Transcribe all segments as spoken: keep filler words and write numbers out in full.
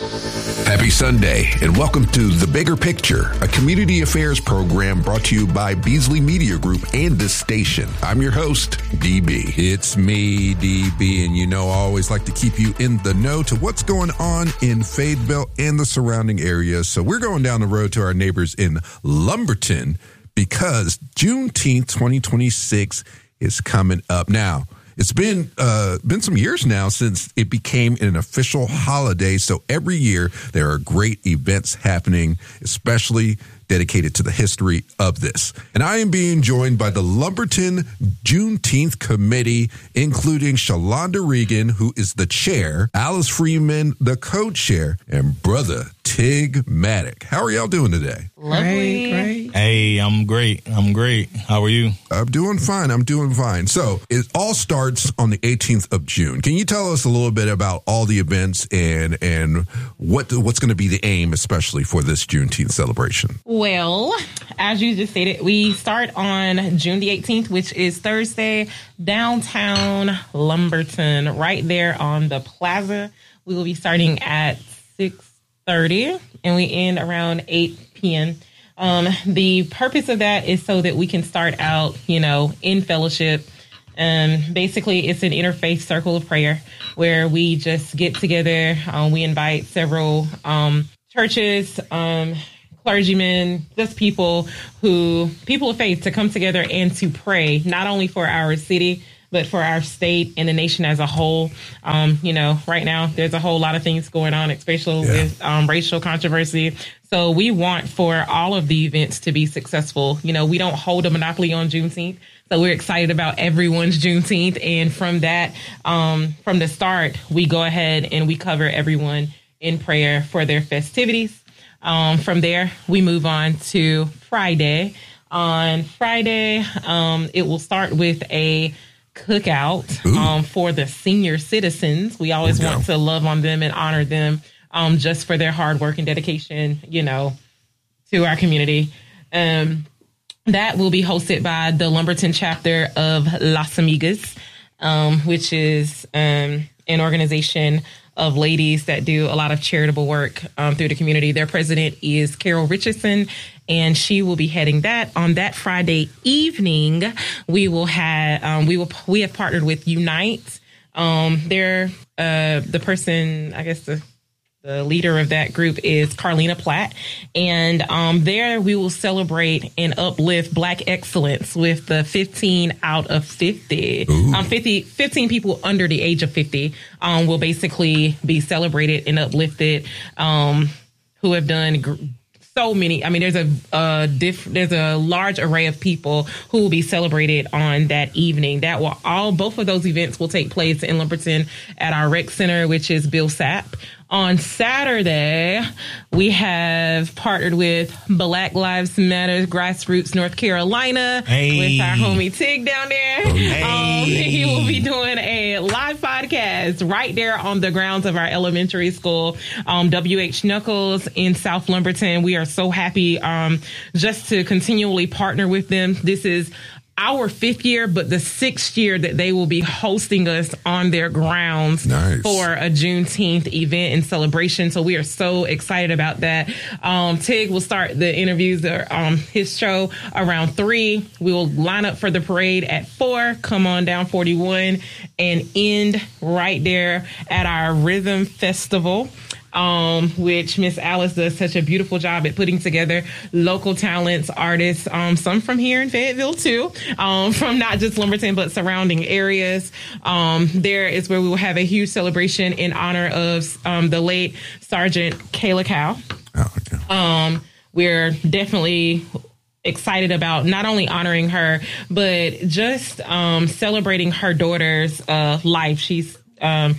Happy Sunday, and welcome to The Bigger Picture, a community affairs program brought to you by Beasley Media Group and this station. I'm your host, D B. It's me, D B, and you know I always like to keep you in the know to what's going on in Fayetteville and the surrounding areas. So we're going down the road to our neighbors in Lumberton because Juneteenth twenty twenty-six is coming up. Now, it's been uh, been some years now since it became an official holiday. So every year there are great events happening, especially dedicated to the history of this. And I am being joined by the Lumberton Juneteenth Committee, including Shalonda Regan, who is the chair, Alice Freeman, the co-chair, and brother Tig Maddock. How are y'all doing today? Lovely. Great, great. Hey, I'm great. I'm great. How are you? I'm doing fine. I'm doing fine. So it all starts on the eighteenth of June. Can you tell us a little bit about all the events and and what what's going to be the aim, especially for this Juneteenth celebration? Well, as you just stated, we start on June the eighteenth, which is Thursday, downtown Lumberton, right there on the plaza. We will be starting at six thirty and we end around eight p.m. Um, the purpose of that is so that we can start out, you know, in fellowship. Um, basically, it's an interfaith circle of prayer where we just get together. Um, we invite several um, churches, um, clergymen, just people who, people of faith to come together and to pray, not only for our city, but for our state and the nation as a whole. Um, you know, right now, there's a whole lot of things going on, especially yeah. with um, racial controversy. So we want for all of the events to be successful. You know, we don't hold a monopoly on Juneteenth. So we're excited about everyone's Juneteenth. And from that, um, from the start, we go ahead and we cover everyone in prayer for their festivities. Um, from there, we move on to Friday. On Friday, um, it will start with a cookout um, for the senior citizens. We always want go. to love on them and honor them um, just for their hard work and dedication, you know, to our community. Um, that will be hosted by the Lumberton chapter of Las Amigas, um, which is um, an organization of ladies that do a lot of charitable work um, through the community. Their president is Carol Richardson, and she will be heading that. On that Friday evening, we will have um, we will we have partnered with Unite. Um, they're uh, the person, I guess the the leader of that group is Carlina Platt, and um, there we will celebrate and uplift Black excellence with the fifteen out of fifty. Um, fifty, fifteen people under the age of fifty um, will basically be celebrated and uplifted um, who have done gr- so many. I mean, there's a uh, diff- there's a large array of people who will be celebrated on that evening. That will all both of those events will take place in Lumberton at our rec center, which is Bill Sapp. On Saturday, we have partnered with Black Lives Matter Grassroots North Carolina hey. with our homie Tig down there. Hey. Um, he will be doing a live podcast right there on the grounds of our elementary school, um, W H Knuckles in South Lumberton. We are so happy um, just to continually partner with them. This is our fifth year, but the sixth year that they will be hosting us on their grounds nice. for a Juneteenth event and celebration. So we are so excited about that. Um, Tig will start the interviews, or um, his show around three. We will line up for the parade at four, come on down forty-one, and end right there at our Rhythm Festival. Um, which Miss Alice does such a beautiful job at putting together local talents, artists, um, some from here in Fayetteville too, um, from not just Lumberton, but surrounding areas. Um, there is where we will have a huge celebration in honor of, um, the late Sergeant Kayla Cow. Oh, okay. Um, we're definitely excited about not only honoring her, but just, um, celebrating her daughter's, uh, life. She's, um,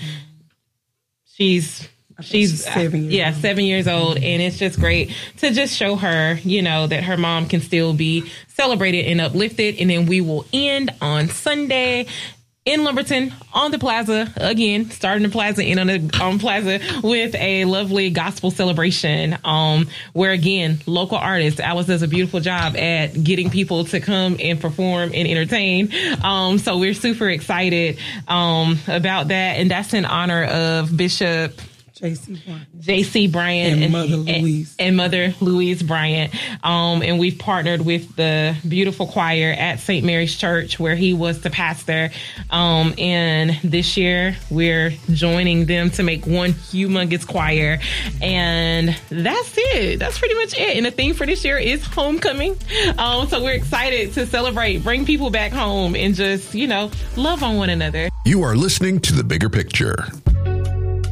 she's, She's seven years yeah, old. seven years old. And it's just great to just show her, you know, that her mom can still be celebrated and uplifted. And then we will end on Sunday in Lumberton on the plaza again, starting the plaza in on the on plaza with a lovely gospel celebration. Um, where again, local artists, Alice does a beautiful job at getting people to come and perform and entertain. Um, so we're super excited um about that, and that's in honor of Bishop J C Bryant. J C Bryant and, and Mother Louise. And, and Mother Louise Bryant. Um, and we've partnered with the beautiful choir at Saint Mary's Church where he was the pastor. Um, and this year we're joining them to make one humongous choir. And that's it. That's pretty much it. And the theme for this year is homecoming. Um, so we're excited to celebrate, bring people back home and just, you know, love on one another. You are listening to The Bigger Picture.